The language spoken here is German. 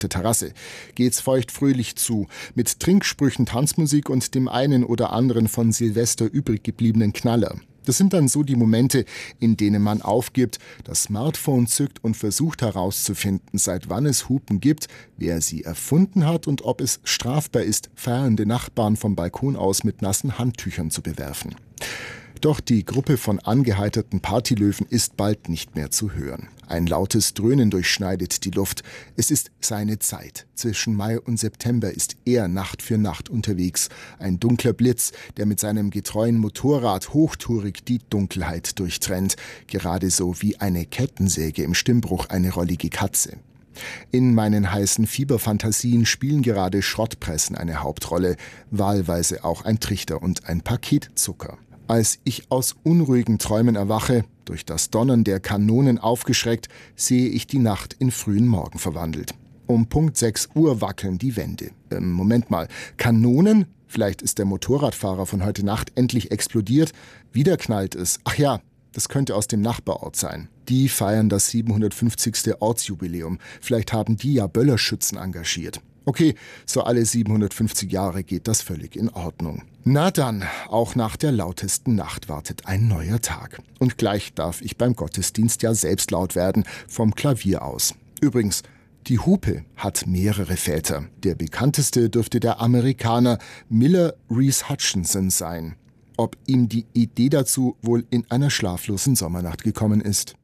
der Terrasse geht's feuchtfröhlich zu, mit Trinksprüchen, Tanzmusik und dem einen oder anderen von Silvester übrig gebliebenen Knaller. Das sind dann so die Momente, in denen man aufgibt, das Smartphone zückt und versucht herauszufinden, seit wann es Hupen gibt, wer sie erfunden hat und ob es strafbar ist, feiernde Nachbarn vom Balkon aus mit nassen Handtüchern zu bewerfen. Doch die Gruppe von angeheiterten Partylöwen ist bald nicht mehr zu hören. Ein lautes Dröhnen durchschneidet die Luft. Es ist seine Zeit. Zwischen Mai und September ist er Nacht für Nacht unterwegs. Ein dunkler Blitz, der mit seinem getreuen Motorrad hochtourig die Dunkelheit durchtrennt. Gerade so wie eine Kettensäge im Stimmbruch eine rollige Katze. In meinen heißen Fieberfantasien spielen gerade Schrottpressen eine Hauptrolle, wahlweise auch ein Trichter und ein Paket Zucker. Als ich aus unruhigen Träumen erwache, durch das Donnern der Kanonen aufgeschreckt, sehe ich die Nacht in frühen Morgen verwandelt. Um Punkt 6 Uhr wackeln die Wände. Moment mal, Kanonen? Vielleicht ist der Motorradfahrer von heute Nacht endlich explodiert. Wieder knallt es. Ach ja, das könnte aus dem Nachbarort sein. Die feiern das 750. Ortsjubiläum. Vielleicht haben die ja Böllerschützen engagiert. Okay, so alle 750 Jahre geht das völlig in Ordnung. Na dann, auch nach der lautesten Nacht wartet ein neuer Tag. Und gleich darf ich beim Gottesdienst ja selbst laut werden, vom Klavier aus. Übrigens, die Hupe hat mehrere Väter. Der bekannteste dürfte der Amerikaner Miller Reese Hutchinson sein. Ob ihm die Idee dazu wohl in einer schlaflosen Sommernacht gekommen ist.